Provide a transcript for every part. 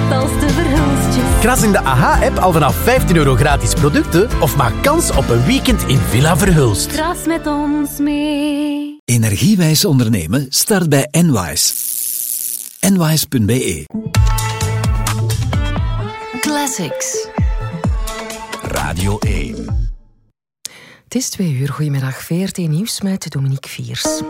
talste verhulstjes. Kras in de AHA-app al vanaf €15 gratis producten of maak kans op een weekend in Villa Verhulst. Kras met ons mee. Energiewijs ondernemen start bij Enwise. Enwise.be. Classics. Radio 1. Het is 2:00. Goedemiddag, VRT Nieuws met Dominique Viers.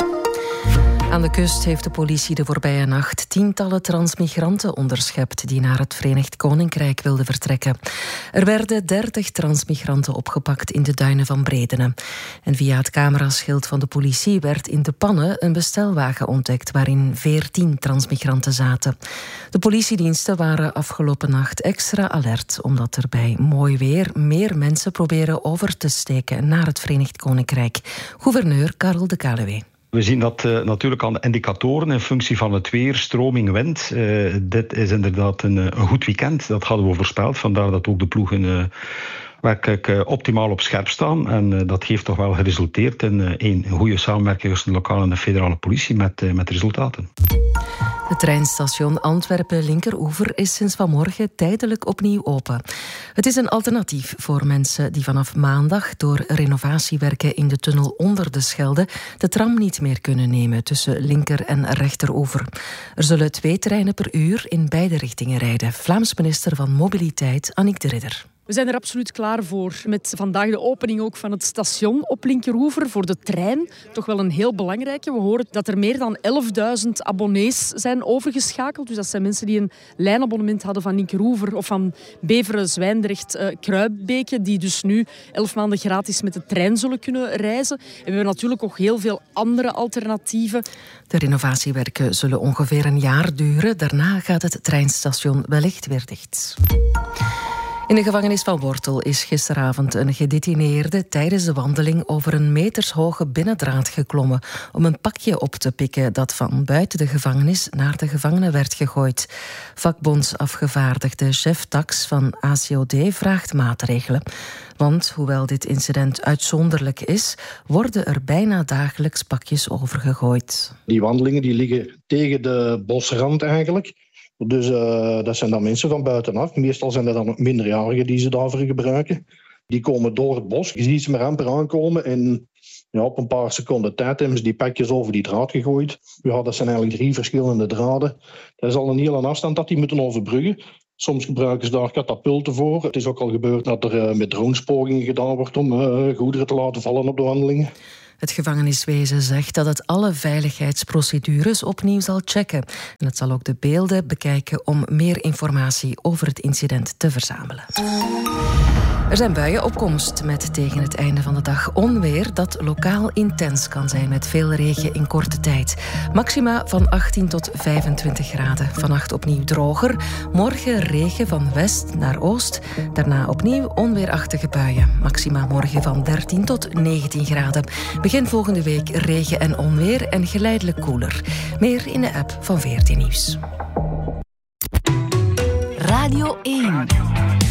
Aan de kust heeft de politie de voorbije nacht tientallen transmigranten onderschept die naar het Verenigd Koninkrijk wilden vertrekken. Er werden 30 transmigranten opgepakt in de duinen van Bredene. En via het cameraschild van de politie werd in De Pannen een bestelwagen ontdekt waarin 14 transmigranten zaten. De politiediensten waren afgelopen nacht extra alert omdat er bij mooi weer meer mensen proberen over te steken naar het Verenigd Koninkrijk. Gouverneur Karel de Kaluwe. We zien dat natuurlijk aan de indicatoren in functie van het weer, stroming, wind. Dit is inderdaad een goed weekend. Dat hadden we voorspeld. Vandaar dat ook de ploegen werkelijk optimaal op scherp staan. En dat heeft toch wel geresulteerd in een goede samenwerking tussen de lokale en de federale politie met resultaten. Het treinstation Antwerpen-Linkeroever is sinds vanmorgen tijdelijk opnieuw open. Het is een alternatief voor mensen die vanaf maandag door renovatiewerken in de tunnel onder de Schelde de tram niet meer kunnen nemen tussen linker- en rechteroever. Er zullen 2 treinen per uur in beide richtingen rijden. Vlaams minister van Mobiliteit Annick de Ridder. We zijn er absoluut klaar voor. Met vandaag de opening ook van het station op Linkeroever voor de trein. Toch wel een heel belangrijke. We horen dat er meer dan 11.000 abonnees zijn overgeschakeld. Dus dat zijn mensen die een lijnabonnement hadden van Linkeroever of van Beveren, Zwijndrecht, Kruibeke. Die dus nu 11 maanden gratis met de trein zullen kunnen reizen. En we hebben natuurlijk ook heel veel andere alternatieven. De renovatiewerken zullen ongeveer een jaar duren. Daarna gaat het treinstation wellicht weer dicht. In de gevangenis van Wortel is gisteravond een gedetineerde tijdens de wandeling over een metershoge binnendraad geklommen om een pakje op te pikken dat van buiten de gevangenis naar de gevangenen werd gegooid. Vakbondsafgevaardigde chef tax van ACOD vraagt maatregelen. Want hoewel dit incident uitzonderlijk is, worden er bijna dagelijks pakjes overgegooid. Die wandelingen die liggen tegen de bosrand eigenlijk. Dus dat zijn dan mensen van buitenaf. Meestal zijn dat dan ook minderjarigen die ze daarvoor gebruiken. Die komen door het bos. Je ziet ze maar amper aankomen. En op een paar seconden tijd hebben ze die pakjes over die draad gegooid. Ja, dat zijn eigenlijk 3 verschillende draden. Dat is al een hele afstand dat die moeten overbruggen. Soms gebruiken ze daar katapulten voor. Het is ook al gebeurd dat er met dronespogingen gedaan wordt om goederen te laten vallen op de wandelingen. Het gevangeniswezen zegt dat het alle veiligheidsprocedures opnieuw zal checken. En het zal ook de beelden bekijken om meer informatie over het incident te verzamelen. Er zijn buien op komst met tegen het einde van de dag onweer dat lokaal intens kan zijn met veel regen in korte tijd. Maxima van 18 tot 25 graden. Vannacht opnieuw droger. Morgen regen van west naar oost. Daarna opnieuw onweerachtige buien. Maxima morgen van 13 tot 19 graden. Begin volgende week regen en onweer en geleidelijk koeler. Meer in de app van VRT Nieuws. Radio 1.